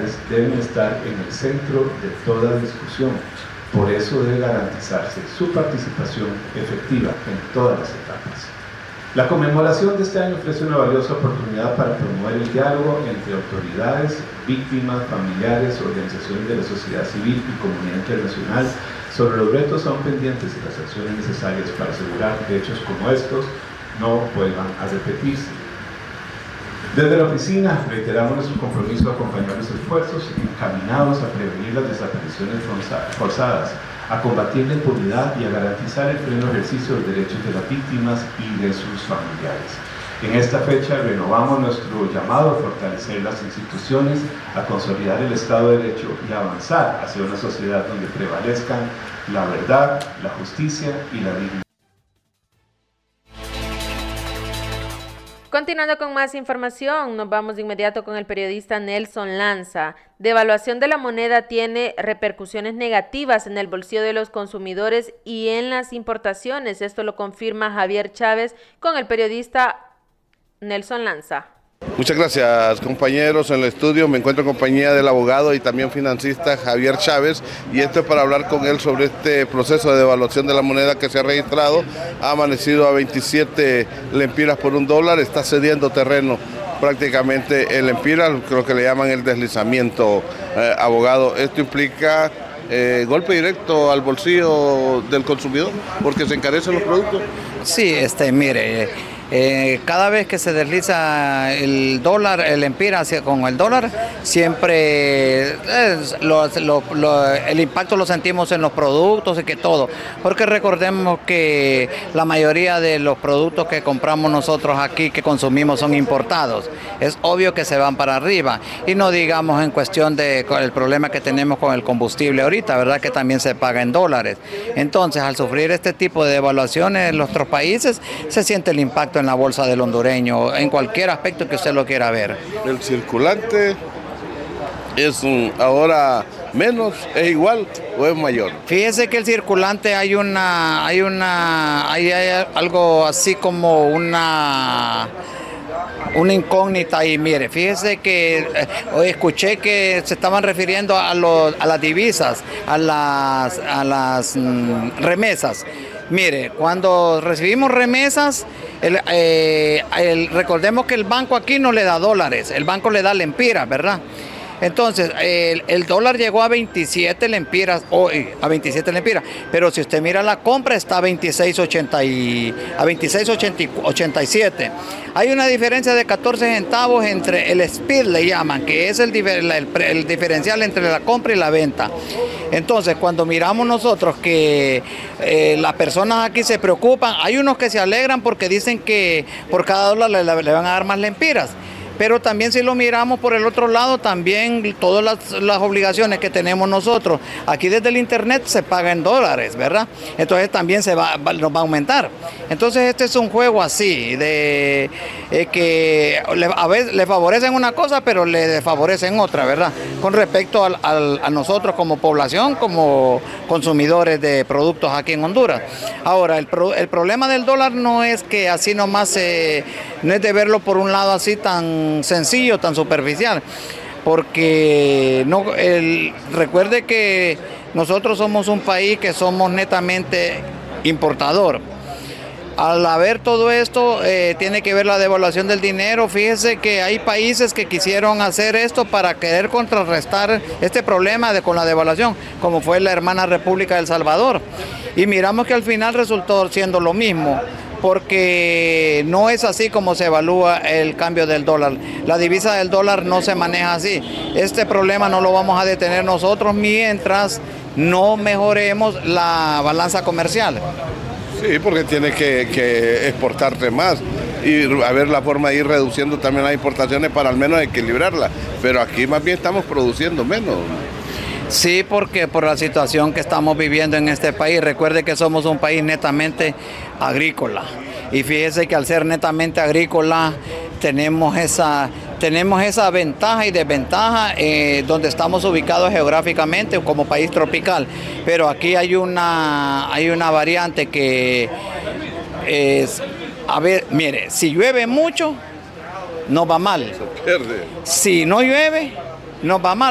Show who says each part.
Speaker 1: familiares deben estar en el centro de toda discusión. Por eso debe garantizarse su participación efectiva en todas las etapas. La conmemoración de este año ofrece una valiosa oportunidad para promover el diálogo entre autoridades, víctimas, familiares, organizaciones de la sociedad civil y comunidad internacional sobre los retos aún pendientes y las acciones necesarias para asegurar que hechos como estos no vuelvan a repetirse. Desde la oficina reiteramos nuestro compromiso de acompañar los esfuerzos encaminados a prevenir las desapariciones forzadas, a combatir la impunidad y a garantizar el pleno ejercicio de los derechos de las víctimas y de sus familiares. En esta fecha renovamos nuestro llamado a fortalecer las instituciones, a consolidar el Estado de Derecho y a avanzar hacia una sociedad donde prevalezcan la verdad, la justicia y la dignidad.
Speaker 2: Continuando con más información, nos vamos de inmediato con el periodista Nelson Lanza. Devaluación de la moneda tiene repercusiones negativas en el bolsillo de los consumidores y en las importaciones. Esto lo confirma Javier Chávez con el periodista Nelson Lanza.
Speaker 3: Muchas gracias, compañeros. En el estudio me encuentro en compañía del abogado y también financista Javier Chávez, y esto es para hablar con él sobre este proceso de devaluación de la moneda que se ha registrado. Ha amanecido a 27 lempiras por $1, está cediendo terreno prácticamente el lempira, creo que le llaman el deslizamiento, abogado. Esto implica golpe directo al bolsillo del consumidor porque se encarecen los productos.
Speaker 4: Sí, mire, cada vez que se desliza el dólar, el lempira con el dólar, siempre el impacto lo sentimos en los productos y que todo, porque recordemos que la mayoría de los productos que compramos nosotros aquí, que consumimos, son importados. Es obvio que se van para arriba, y no digamos en cuestión de el problema que tenemos con el combustible ahorita, ¿verdad? Que también se paga en dólares. Entonces, al sufrir este tipo de devaluaciones en nuestros países, se siente el impacto en la bolsa del hondureño, en cualquier aspecto que usted lo quiera ver.
Speaker 3: El circulante es ahora menos, es igual o es mayor.
Speaker 4: Fíjese que el circulante hay algo así como una incógnita, y mire, fíjese que hoy escuché que se estaban refiriendo a las divisas, a las remesas. Mire, cuando recibimos remesas, recordemos que el banco aquí no le da dólares, el banco le da lempiras, ¿verdad? Entonces, el dólar llegó a 27 lempiras, hoy a 27 lempiras, pero si usted mira la compra está a 26.87. Hay una diferencia de 14 centavos entre el speed, le llaman, que es el diferencial entre la compra y la venta. Entonces, cuando miramos nosotros que las personas aquí se preocupan, hay unos que se alegran porque dicen que por cada dólar le van a dar más lempiras. Pero también, si lo miramos por el otro lado, también todas las obligaciones que tenemos nosotros aquí desde el internet se paga en dólares, ¿verdad? Entonces también nos va a aumentar. Entonces este es un juego así, de que a veces le favorecen una cosa, pero le desfavorecen otra, ¿verdad? Con respecto a nosotros como población, como consumidores de productos aquí en Honduras. Ahora, el problema del dólar no es que así nomás, no es de verlo por un lado así tan sencillo, tan superficial, porque recuerde que nosotros somos un país que somos netamente importador. Al haber todo esto, tiene que ver la devaluación del dinero. Fíjese que hay países que quisieron hacer esto para querer contrarrestar este problema con la devaluación, como fue la hermana República de El Salvador. Y miramos que al final resultó siendo lo mismo, porque no es así como se evalúa el cambio del dólar. La divisa del dólar no se maneja así. Este problema no lo vamos a detener nosotros mientras no mejoremos la balanza comercial.
Speaker 3: Sí, porque tiene que exportarte más y a ver la forma de ir reduciendo también las importaciones para al menos equilibrarla. Pero aquí más bien estamos produciendo menos.
Speaker 4: Sí, porque por la situación que estamos viviendo en este país. Recuerde que somos un país netamente agrícola. Y fíjese que al ser netamente agrícola tenemos esa ventaja y desventaja donde estamos ubicados geográficamente como país tropical. Pero aquí hay una variante que es, a ver, mire, si llueve mucho, nos va mal.
Speaker 3: Se pierde.
Speaker 4: Si no llueve, nos va mal.